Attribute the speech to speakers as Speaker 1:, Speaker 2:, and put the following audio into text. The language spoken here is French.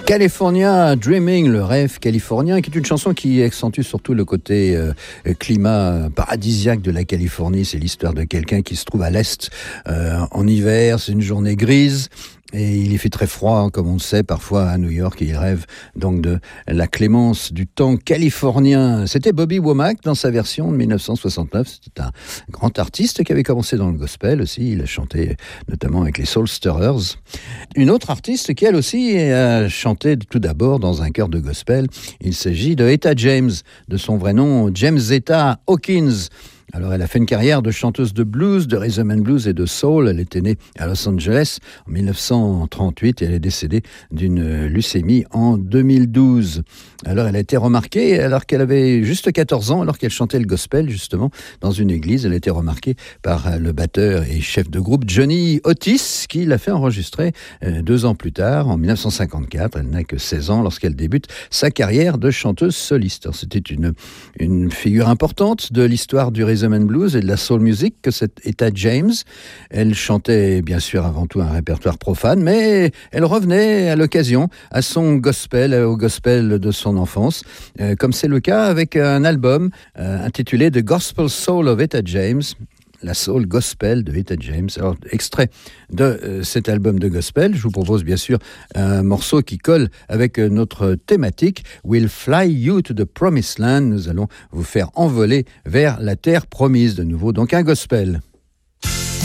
Speaker 1: California Dreaming, le rêve californien, qui est une chanson qui accentue surtout le côté climat paradisiaque de la Californie. C'est l'histoire de quelqu'un qui se trouve à l'est en hiver, c'est une journée grise. Et il y fait très froid, comme on le sait, parfois à New York, et il rêve donc de la clémence du temps californien. C'était Bobby Womack dans sa version de 1969. C'était un grand artiste qui avait commencé dans le gospel aussi. Il a chanté notamment avec les Soul Stirrers. Une autre artiste qui, elle aussi, a chanté tout d'abord dans un chœur de gospel. Il s'agit de Etta James, de son vrai nom, James Etta Hawkins. Alors, elle a fait une carrière de chanteuse de blues, de rhythm and blues et de soul. Elle était née à Los Angeles en 1938 et elle est décédée d'une leucémie en 2012. Alors, elle a été remarquée alors qu'elle avait juste 14 ans, alors qu'elle chantait le gospel, justement, dans une église. Elle a été remarquée par le batteur et chef de groupe Johnny Otis, qui l'a fait enregistrer 2 ans plus tard, en 1954. Elle n'a que 16 ans lorsqu'elle débute sa carrière de chanteuse soliste. Alors, c'était une figure importante de l'histoire du rhythm and blues et de la soul music que cette Etta James. Elle chantait bien sûr avant tout un répertoire profane, mais elle revenait à l'occasion à son gospel, au gospel de son enfance, comme c'est le cas avec un album intitulé The Gospel Soul of Etta James. La soul gospel de Etta James. Alors, extrait de cet album de gospel, je vous propose bien sûr un morceau qui colle avec notre thématique, We'll Fly You to the Promised Land. Nous allons vous faire envoler vers la terre promise de nouveau, donc un gospel.